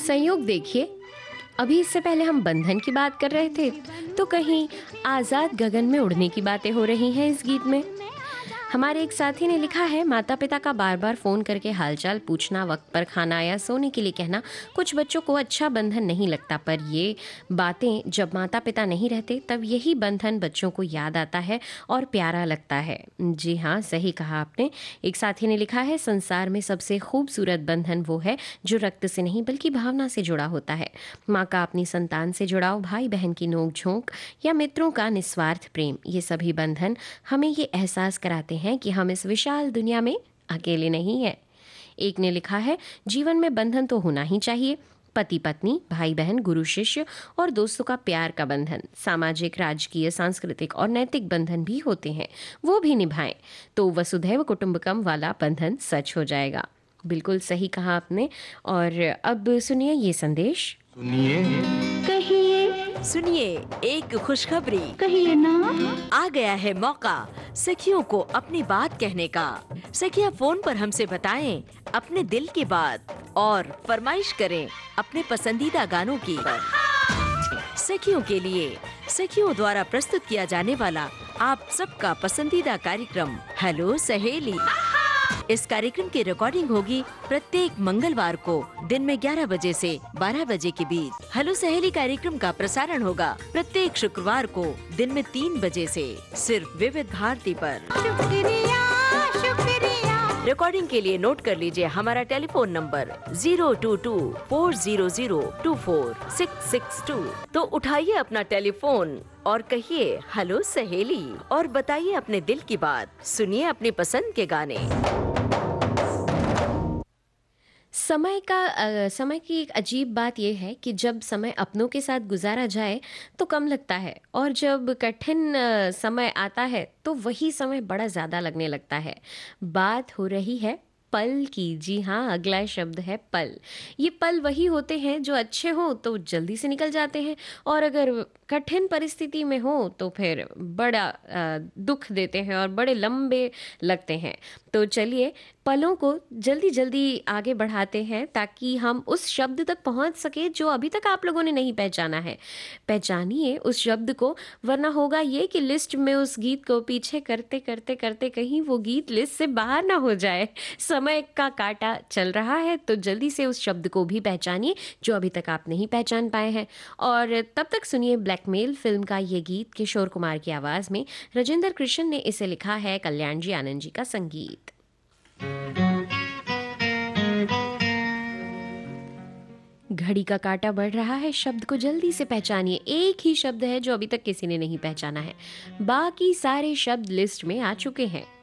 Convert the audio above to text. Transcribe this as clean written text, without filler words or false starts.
संयोग देखिए, अभी इससे पहले हम बंधन की बात कर रहे थे तो कहीं आजाद गगन में उड़ने की बातें हो रही हैं इस गीत में। हमारे एक साथी ने लिखा है, माता पिता का बार बार फोन करके हालचाल पूछना, वक्त पर खाना या सोने के लिए कहना कुछ बच्चों को अच्छा बंधन नहीं लगता, पर ये बातें जब माता पिता नहीं रहते तब यही बंधन बच्चों को याद आता है और प्यारा लगता है। जी हाँ, सही कहा आपने। एक साथी ने लिखा है, संसार में सबसे खूबसूरत बंधन वो है जो रक्त से नहीं बल्कि भावना से जुड़ा होता है। माँ का अपनी संतान से जुड़ाव, भाई बहन की नोक झोंक या मित्रों का निस्वार्थ प्रेम, ये सभी बंधन हमें ये एहसास कराते हैं कि हम इस विशाल दुनिया में अकेले नहीं हैं। एक ने लिखा है, जीवन में बंधन तो होना ही चाहिए। पति पत्नी, भाई बहन, गुरु शिष्य और दोस्तों का प्यार का बंधन, सामाजिक, राजकीय, सांस्कृतिक और नैतिक बंधन भी होते हैं, वो भी निभाएं तो वसुधैव कुटुंबकम वाला बंधन सच हो जाएगा। बिल्कुल सही कहा आपने। और अब सुनिए ये संदेश। सुनिए, कहिए, सुनिए एक खुशखबरी। कहिए ना। आ गया है मौका सखियों को अपनी बात कहने का। सखियां फोन पर हमसे बताएं अपने दिल की बात और फरमाइश करें अपने पसंदीदा गानों की। सखियों के लिए सखियों द्वारा प्रस्तुत किया जाने वाला आप सबका पसंदीदा कार्यक्रम हेलो सहेली। इस कार्यक्रम की रिकॉर्डिंग होगी प्रत्येक मंगलवार को दिन में 11 बजे से 12 बजे के बीच। हेलो सहेली कार्यक्रम का प्रसारण होगा प्रत्येक शुक्रवार को दिन में 3 बजे से सिर्फ विविध भारती पर। शुक्रिया, शुक्रिया। रिकॉर्डिंग के लिए नोट कर लीजिए हमारा टेलीफोन नंबर 022-400-24662। तो उठाइए अपना टेलीफोन और कहिए हेलो सहेली और बताइए अपने दिल की बात। सुनिए अपनी पसंद के गाने। समय की एक अजीब बात यह है कि जब समय अपनों के साथ गुजारा जाए तो कम लगता है, और जब कठिन समय आता है तो वही समय बड़ा ज़्यादा लगने लगता है। बात हो रही है पल की। जी हाँ, अगला शब्द है पल। ये पल वही होते हैं जो अच्छे हों तो जल्दी से निकल जाते हैं, और अगर कठिन परिस्थिति में हो तो फिर बड़ा दुख देते हैं और बड़े लंबे लगते हैं। तो चलिए पलों को जल्दी जल्दी आगे बढ़ाते हैं ताकि हम उस शब्द तक पहुंच सके जो अभी तक आप लोगों ने नहीं पहचाना है। पहचानिए उस शब्द को, वरना होगा ये कि लिस्ट में उस गीत को पीछे करते करते करते कहीं वो गीत लिस्ट से बाहर ना हो जाए। समय का काटा चल रहा है तो जल्दी से उस शब्द को भी पहचानिए जो अभी तक आप नहीं पहचान पाए हैं। और तब तक सुनिए ब्लैकमेल फिल्म का ये गीत किशोर कुमार की आवाज में। राजेंद्र कृष्ण ने इसे लिखा है, कल्याण जी आनंद जी का संगीत। घड़ी का काटा बढ़ रहा है, शब्द को जल्दी से पहचानिए। एक ही शब्द है जो अभी तक किसी ने नहीं पहचाना है, बाकी सारे शब्द लिस्ट में आ चुके हैं।